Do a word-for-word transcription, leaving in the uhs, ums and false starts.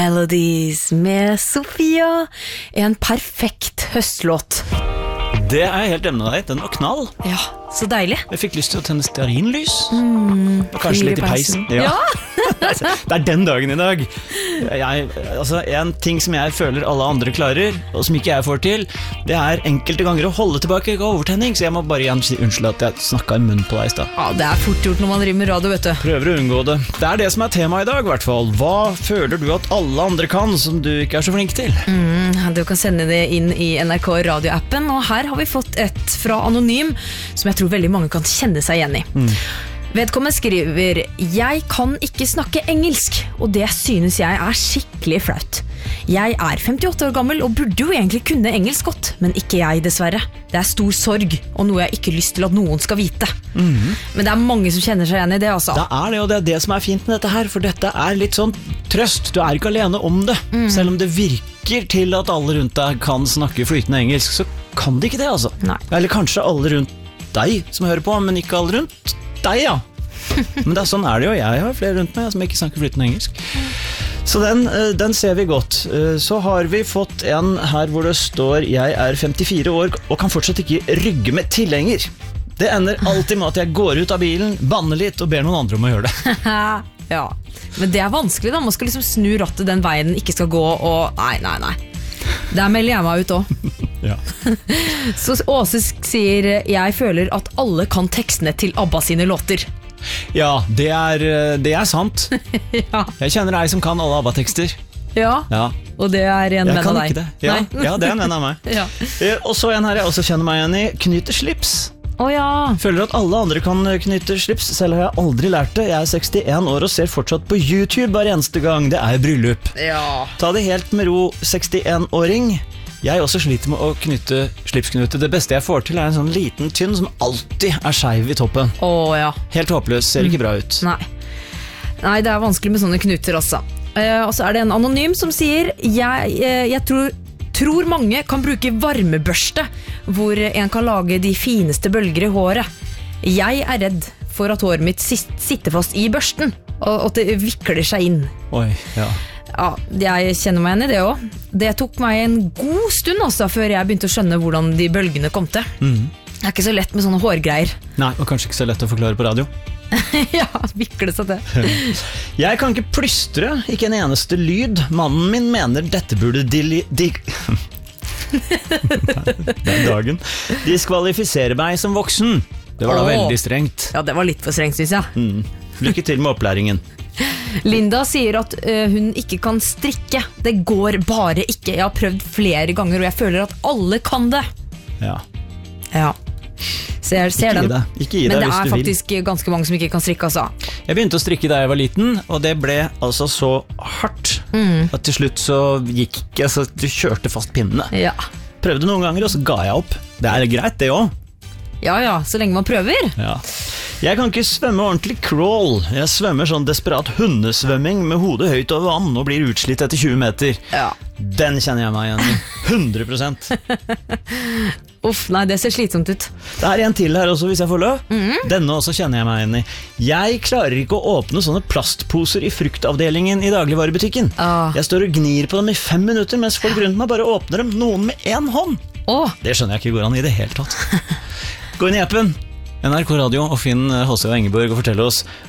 Melodies med Sofia, en perfekt høstlåt. Det er jeg helt enig med deg, den var knall. Ja, så deilig. Jeg fikk lyst til å tenne stearinlys. Mm, og kanskje litt i peisen. Ja. Ja. Det er den dagen i dag. Jeg, altså, en ting som jeg føler alle andre klarer, og som ikke jeg får til, det er enkelte ganger å holde tilbake overtenning. Så jeg må bare igjen si unnskyld at jeg snakket i munnen på deg i sted. Ja, det er fort gjort når man driver med radio, vet du. Prøver å unngå det. Det er det som er tema i dag, i hvert fall. Hva føler du at alle andre kan, som du ikke er så flink til? Mm, du kan sende det inn i N R K radioappen, og her har vi fått et fra Anonym, som jeg tror veldig mange kan kjenne seg igjen i. Mm. Vedkommende skriver: Jeg kan ikke snakke engelsk, og det synes jeg er skikkelig flaut. Jeg er femtiåtte år gammel og burde jo egentlig kunne engelsk godt, men ikke jeg dessverre. Det er stor sorg, og noe jeg ikke har lyst til at noen skal vite. Mm. Men det er mange som kjenner seg igjen i det, altså. Det er det, og det er det som er fint med dette her, for dette er litt sånn trøst. Du er ikke alene om det. Mm. Selv om det virker til at alle rundt deg kan snakke flytende engelsk, så kan de ikke det, altså. Nei. Eller kanskje alle rundt deg som hører på, men ikke alle rundt deg, ja. Men det er sånn er det jo. Jeg har flere rundt meg som ikke snakker flytende engelsk. Så den, den ser vi godt. Så har vi fått en her hvor det står: Jeg er femtifire år og kan fortsatt ikke rygge med tilhenger. Det ender alltid med at jeg går ut av bilen, banner litt og ber noen andre om å gjøre det. Ja, men det er vanskelig da. Man skal liksom snu rattet den veien den ikke skal gå, og nei, nei, nei. Der melder jeg meg ut også. Ja. Så Åse sier: Jeg føler at alle kan tekstene til ABBA sine låter. Ja, det er, det er sant. Ja. Jeg kjenner deg som kan alle ABBA-tekster. Ja, ja, og det er en venn av deg. Jeg kan ikke det. Ja, ja, det er en venn av meg. Ja. Og så en her jeg også kjenner meg igjen i: knyter slips. Oh, ja. Føler at alle andre kan knyte slips. Selv har jeg aldri lært det. Jeg er sekstien år og ser fortsatt på YouTube hver eneste gang det er bryllup. Ja. Ta det helt med ro, sekstien-åring. Jeg også sliter med å knytte slipsknute. Det beste jeg får til er en sånn liten tynn som alltid er skeiv i toppen. Åh, ja. Helt håpløs, ser ikke bra ut. Nei. Nei, det er vanskelig med sånne knuter også. Eh, og så er det en anonym som sier: Jeg, eh, jeg tror, tror mange kan bruke varmebørste, hvor en kan lage de fineste bølger i håret. Jeg er redd for at håret mitt sitter fast i børsten, og at det vikler seg inn. Oi, ja. Ja, jeg kjenner meg igjen i det også. Det tok meg en god stund også, før jeg begynte å skjønne hvordan de bølgene kom til. Mm. Det er ikke så lett med sånne hårgreier. Nei, og kanskje ikke så lett å forklare på radio. Ja, vikle seg til. Jeg kan ikke plystre, ikke en eneste lyd. Mannen min mener dette burde dili... Di Den dagen. Diskvalifisere meg som voksen. Det var da Åh. veldig strengt. Ja, det var litt for strengt, synes jeg. Mm. Lykke til med opplæringen. Linda sier at uh, hun ikke kan strikke. Det går bare ikke. Jeg har prøvd flere ganger, og jeg føler at alle kan det. Ja. Ja. Ser, ser ikke den. Gi deg. Ikke gi deg. Men det hvis er du faktisk vil. Ganske mange som ikke kan strikke, altså. Jeg begynte å strikke da jeg var liten, og det ble altså så hardt mm. at til slutt så gikk ikke, så du kjørte fast pinnene. Ja. Prøvde noen ganger, og så ga jeg opp. Det er greit, det også. Ja, ja, så lenge man prøver. Ja. Jeg kan ikke svømme ordentlig crawl. Jeg svømmer sånn desperat hundesvømming med hodet høyt over vann og blir utslitt etter tjue meter. Ja. Den kjenner jeg meg igjen i. hundre prosent. Uff, nei, det ser slitsomt ut. Det er en til her også, hvis jeg får lov. Mm. Denne også kjenner jeg meg igjen i. Jeg klarer ikke å åpne sånne plastposer i fruktavdelingen i dagligvarebutikken. Ah. Jeg står og gnir på dem i fem minutter, mens folk rundt meg bare åpner dem, noen med en hånd. Oh. Det skjønner jeg ikke går an i det hele tatt. Gå inn i appen N R K Radio og finn H C og Engeborg og fortell oss